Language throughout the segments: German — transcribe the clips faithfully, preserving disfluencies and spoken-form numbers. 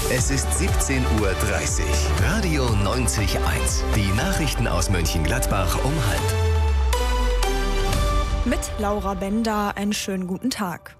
Es ist siebzehn Uhr dreißig. Radio neunzig Komma eins. Die Nachrichten aus Mönchengladbach um halb. Mit Laura Bender einen schönen guten Tag.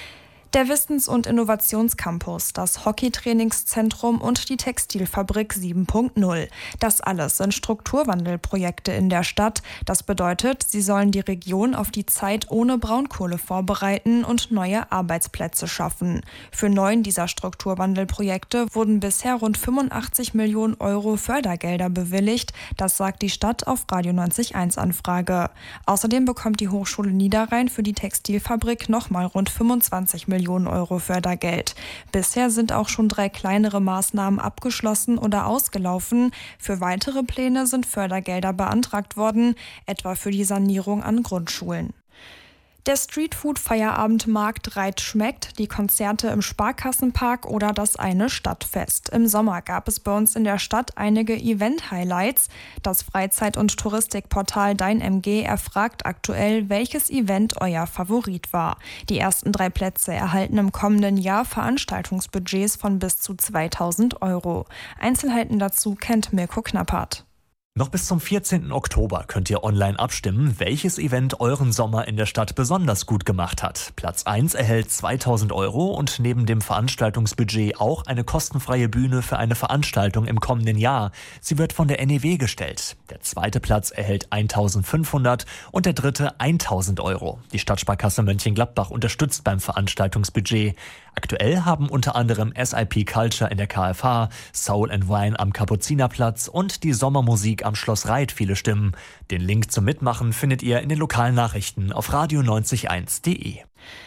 Der Wissens- und Innovationscampus, das Hockeytrainingszentrum und die Textilfabrik sieben Punkt null. Das alles sind Strukturwandelprojekte in der Stadt. Das bedeutet, sie sollen die Region auf die Zeit ohne Braunkohle vorbereiten und neue Arbeitsplätze schaffen. Für neun dieser Strukturwandelprojekte wurden bisher rund fünfundachtzig Millionen Euro Fördergelder bewilligt. Das sagt die Stadt auf Radio neunzig Komma eins Anfrage. Außerdem bekommt die Hochschule Niederrhein für die Textilfabrik nochmal rund fünfundzwanzig Millionen Euro Fördergeld. Bisher sind auch schon drei kleinere Maßnahmen abgeschlossen oder ausgelaufen. Für weitere Pläne sind Fördergelder beantragt worden, etwa für die Sanierung an Grundschulen. Der Streetfood-Feierabendmarkt Reit schmeckt, die Konzerte im Sparkassenpark oder das eine Stadtfest. Im Sommer gab es bei uns in der Stadt einige Event-Highlights. Das Freizeit- und Touristikportal DeinMG erfragt aktuell, welches Event euer Favorit war. Die ersten drei Plätze erhalten im kommenden Jahr Veranstaltungsbudgets von bis zu zweitausend Euro. Einzelheiten dazu kennt Mirko Knappert. Noch bis zum vierzehnten Oktober könnt ihr online abstimmen, welches Event euren Sommer in der Stadt besonders gut gemacht hat. Platz eins erhält zweitausend Euro und neben dem Veranstaltungsbudget auch eine kostenfreie Bühne für eine Veranstaltung im kommenden Jahr. Sie wird von der N E W gestellt. Der zweite Platz erhält eintausendfünfhundert und der dritte eintausend Euro. Die Stadtsparkasse Mönchengladbach unterstützt beim Veranstaltungsbudget. Aktuell haben unter anderem S I P Culture in der K F H, Soul and Wine am Kapuzinerplatz und die Sommermusik am Schloss Reit viele Stimmen. Den Link zum Mitmachen findet ihr in den lokalen Nachrichten auf radio neunzig Komma eins punkt de.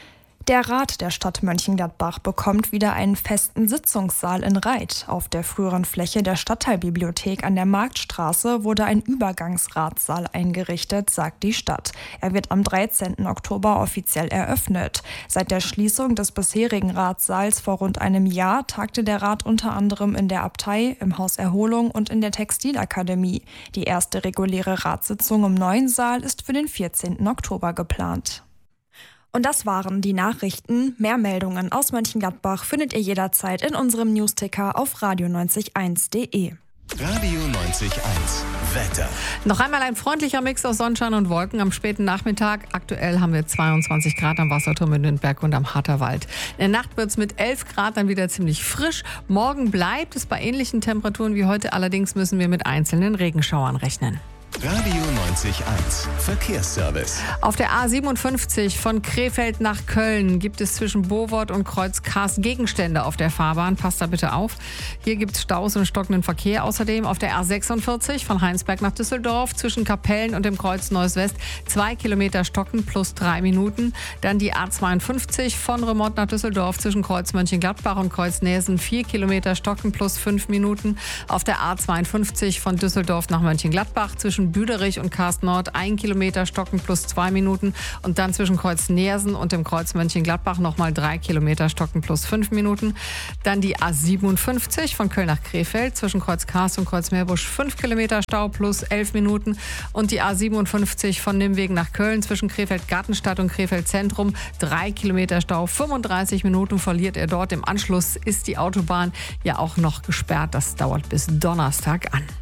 Der Rat der Stadt Mönchengladbach bekommt wieder einen festen Sitzungssaal in Reit. Auf der früheren Fläche der Stadtteilbibliothek an der Marktstraße wurde ein Übergangsratssaal eingerichtet, sagt die Stadt. Er wird am dreizehnten Oktober offiziell eröffnet. Seit der Schließung des bisherigen Ratssaals vor rund einem Jahr tagte der Rat unter anderem in der Abtei, im Haus Erholung und in der Textilakademie. Die erste reguläre Ratssitzung im neuen Saal ist für den vierzehnten Oktober geplant. Und das waren die Nachrichten. Mehr Meldungen aus Mönchengladbach findet ihr jederzeit in unserem Newsticker auf radio neunzig Komma eins punkt de. Radio neunzig Komma eins. Wetter. Noch einmal ein freundlicher Mix aus Sonnenschein und Wolken am späten Nachmittag. Aktuell haben wir zweiundzwanzig Grad am Wasserturm in Lindberg und am Harterwald. In der Nacht wird es mit elf Grad dann wieder ziemlich frisch. Morgen bleibt es bei ähnlichen Temperaturen wie heute. Allerdings müssen wir mit einzelnen Regenschauern rechnen. Radio neunzig Komma eins. Verkehrsservice. Auf der A siebenundfünfzig von Krefeld nach Köln gibt es zwischen Bowort und Kreuz Karst Gegenstände auf der Fahrbahn. Passt da bitte auf. Hier gibt es Staus und stockenden Verkehr. Außerdem auf der A sechsundvierzig von Heinsberg nach Düsseldorf zwischen Kapellen und dem Kreuz Neuss West zwei Kilometer stocken plus drei Minuten. Dann die A zweiundfünfzig von Remont nach Düsseldorf zwischen Kreuz Mönchengladbach und Kreuz Näsen vier Kilometer stocken plus fünf Minuten. Auf der A zweiundfünfzig von Düsseldorf nach Mönchengladbach zwischen Büderich und Karst Nord ein Kilometer stocken plus zwei Minuten und dann zwischen Kreuz Neersen und dem Kreuz Mönchengladbach nochmal drei Kilometer stocken plus fünf Minuten. Dann die A siebenundfünfzig von Köln nach Krefeld zwischen Kreuz Karst und Kreuz Meerbusch fünf Kilometer Stau plus elf Minuten und die A siebenundfünfzig von Nimwegen nach Köln zwischen Krefeld Gartenstadt und Krefeld Zentrum drei Kilometer Stau, fünfunddreißig Minuten verliert er dort. Im Anschluss ist die Autobahn ja auch noch gesperrt. Das dauert bis Donnerstag an.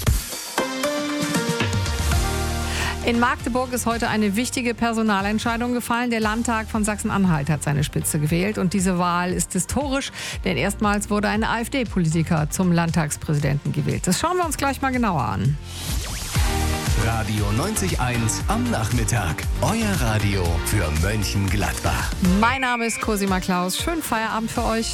In Magdeburg ist heute eine wichtige Personalentscheidung gefallen. Der Landtag von Sachsen-Anhalt hat seine Spitze gewählt und diese Wahl ist historisch, denn erstmals wurde ein AfD-Politiker zum Landtagspräsidenten gewählt. Das schauen wir uns gleich mal genauer an. Radio neunzig Komma eins am Nachmittag. Euer Radio für Mönchengladbach. Mein Name ist Cosima Klaus. Schönen Feierabend für euch.